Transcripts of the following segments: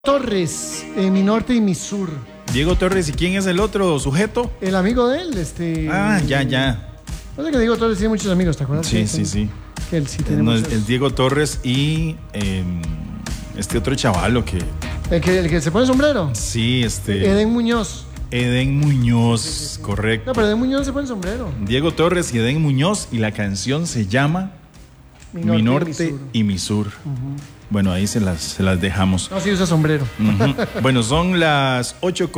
Torres, Mi Norte y Mi Sur. Diego Torres, ¿y quién es el otro sujeto? El amigo de él, ya. No sé que Diego Torres tiene muchos amigos, ¿te acuerdas? Sí. Que él sí tiene muchos. muchos. El Diego Torres y este otro chavalo que... ¿El que se pone sombrero? Sí, Eden Muñoz. Eden Muñoz, correcto. No, pero Eden Muñoz se pone sombrero. Diego Torres y Eden Muñoz, y la canción se llama Mi Norte y Mi Sur. Bueno, ahí se las dejamos. No, sí usa sombrero. Bueno, son las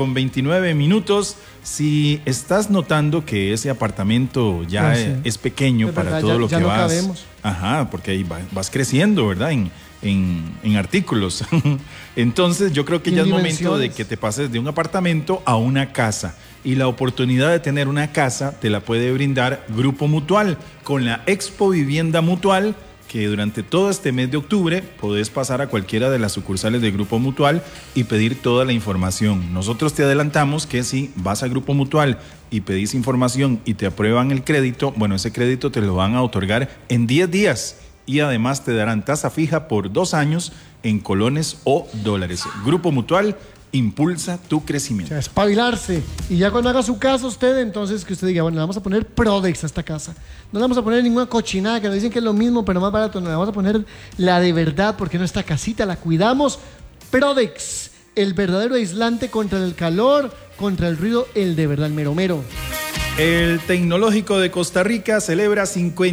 8:29. Si estás notando que ese apartamento ya es pequeño es para verdad, todo lo que no vas... cabemos. Ajá, porque ahí vas creciendo, ¿verdad? En artículos. Entonces yo creo que ya es momento de que te pases de un apartamento a una casa. Y la oportunidad de tener una casa te la puede brindar Grupo Mutual con la Expo Vivienda Mutual, que durante todo este mes de octubre podés pasar a cualquiera de las sucursales de Grupo Mutual y pedir toda la información. Nosotros te adelantamos que si vas a Grupo Mutual y pedís información y te aprueban el crédito, bueno, ese crédito te lo van a otorgar en 10 días y además te darán tasa fija por 2 años en colones o dólares. Grupo Mutual impulsa tu crecimiento. O sea, espabilarse. Y ya cuando haga su casa usted, entonces que usted diga, bueno, le vamos a poner Prodex a esta casa. No le vamos a poner ninguna cochinada que nos dicen que es lo mismo, pero más barato. No, le vamos a poner la de verdad, porque nuestra casita la cuidamos. Prodex, el verdadero aislante contra el calor, contra el ruido, el de verdad, el mero mero. El Tecnológico de Costa Rica celebra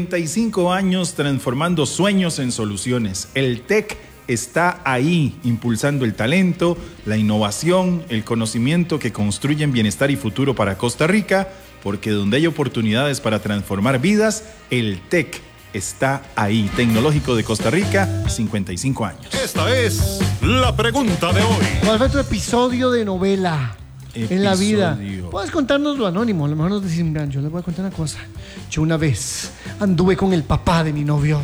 55 años transformando sueños en soluciones. El TEC está ahí, impulsando el talento, la innovación, el conocimiento que construyen bienestar y futuro para Costa Rica, porque donde hay oportunidades para transformar vidas, el TEC está ahí. Tecnológico de Costa Rica, 55 años. Esta es la pregunta de hoy. ¿Cuál fue tu episodio de novela en la vida? Puedes contarnos lo anónimo, a lo mejor nos decimos, yo les voy a contar una cosa. Yo una vez anduve con el papá de mi novio.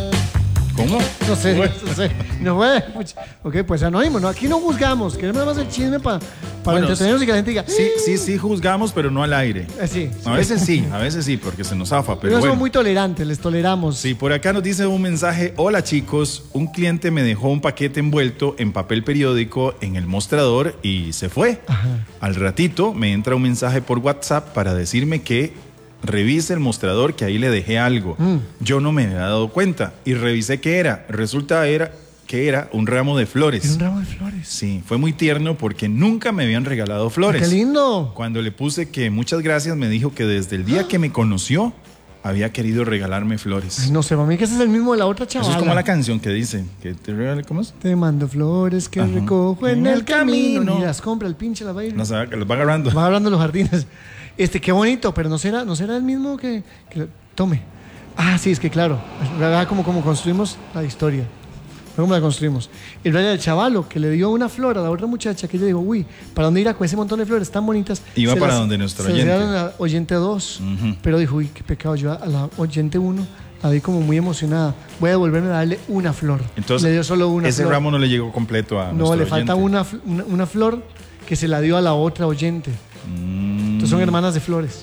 ¿Cómo? No sé. No fue. Ok, pues anónimo, ¿no? Aquí no juzgamos. Queremos nada más el chisme para entretenernos y que la gente diga. Sí, juzgamos, pero no al aire. Sí. A veces sí, porque se nos zafa. Pero somos muy tolerantes, les toleramos. Sí, por acá nos dice un mensaje. Hola chicos, un cliente me dejó un paquete envuelto en papel periódico en el mostrador y se fue. Ajá. Al ratito me entra un mensaje por WhatsApp para decirme que revise el mostrador, que ahí le dejé algo. Yo no me había dado cuenta y revisé qué era. Resulta que era un ramo de flores. ¿Era un ramo de flores? Sí, fue muy tierno porque nunca me habían regalado flores. ¡Qué lindo! Cuando le puse que muchas gracias, me dijo que desde el día que me conoció había querido regalarme flores. Ay, no sé, mami, que ese es el mismo de la otra chavala. Eso es como la canción que dice que te regale, ¿cómo es? Te mando flores que recojo en el camino. Y las compra el pinche, las va a ir. No sabe, que los va agarrando. Va agarrando los jardines. Qué bonito, pero no será el mismo que tome. Ah, sí, es que claro, ¿verdad? Como construimos la historia. ¿Cómo la construimos? El rey del chavalo que le dio una flor a la otra muchacha que ella dijo, uy, ¿para dónde irá con ese montón de flores tan bonitas? Iba para donde nuestro oyente. Se le dieron a oyente 2, pero dijo, uy, qué pecado, yo a la oyente 1 la vi como muy emocionada. Voy a devolverme a darle una flor. Entonces, le dio solo una ese flor. ramo no le llegó completo a nuestro oyente. No, le falta una flor que se la dio a la otra oyente. Entonces son hermanas de flores.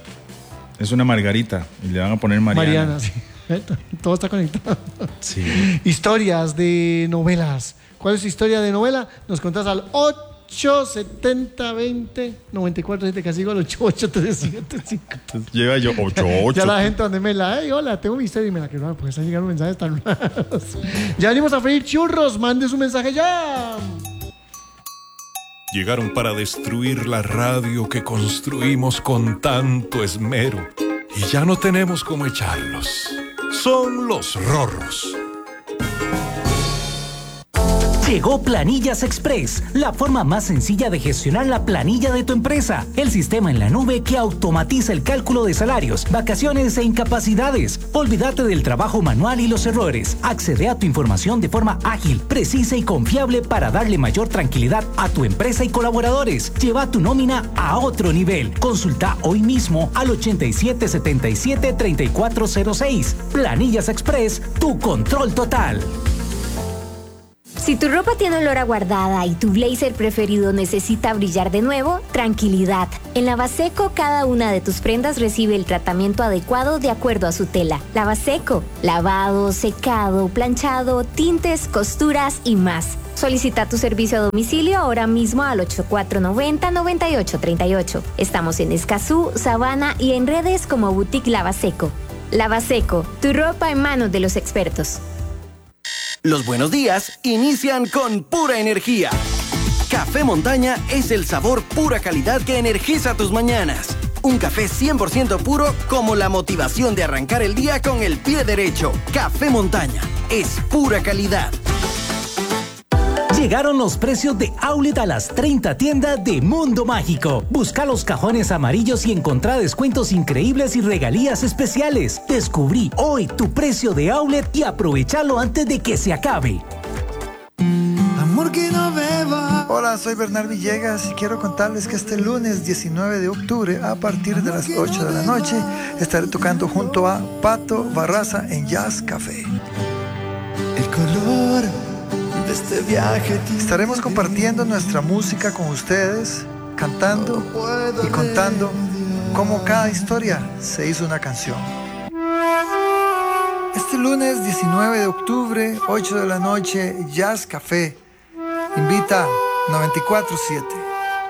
Es una Margarita y le van a poner Mariana. Sí. Todo está conectado. Sí. Historias de novelas. ¿Cuál es tu historia de novela? Nos contás al 870-20-94-7, casi digo al 88-375. Lleva yo 88. Ya la gente donde me hola, tengo mi historia y me la quiero, porque están llegando mensajes tan raros. Ya venimos a freír churros, mande su mensaje ya. Llegaron para destruir la radio que construimos con tanto esmero. Y ya no tenemos cómo echarlos. Son los Rorros. Llegó Planillas Express, la forma más sencilla de gestionar la planilla de tu empresa. El sistema en la nube que automatiza el cálculo de salarios, vacaciones e incapacidades. Olvídate del trabajo manual y los errores. Accede a tu información de forma ágil, precisa y confiable para darle mayor tranquilidad a tu empresa y colaboradores. Lleva tu nómina a otro nivel. Consulta hoy mismo al 8777-3406. Planillas Express, tu control total. Si tu ropa tiene olor a guardada y tu blazer preferido necesita brillar de nuevo, tranquilidad. En Lavaseco, cada una de tus prendas recibe el tratamiento adecuado de acuerdo a su tela. Lavaseco, lavado, secado, planchado, tintes, costuras y más. Solicita tu servicio a domicilio ahora mismo al 8490-9838. Estamos en Escazú, Sabana y en redes como Boutique Lavaseco. Lavaseco, tu ropa en manos de los expertos. Los buenos días inician con pura energía. Café Montaña es el sabor pura calidad que energiza tus mañanas. Un café 100% puro como la motivación de arrancar el día con el pie derecho. Café Montaña es pura calidad. Llegaron los precios de Outlet a las 30 tiendas de Mundo Mágico. Busca los cajones amarillos y encontrá descuentos increíbles y regalías especiales. Descubrí hoy tu precio de Outlet y aprovechalo antes de que se acabe. Amor que no beba. Hola, soy Bernard Villegas y quiero contarles que este lunes 19 de octubre a partir de las 8 de la noche estaré tocando junto a Pato Barraza en Jazz Café. El color de este viaje. Estaremos compartiendo nuestra música con ustedes, cantando y contando cómo cada historia se hizo una canción. Este lunes 19 de octubre, 8 de la noche, Jazz Café. Invita 94.7.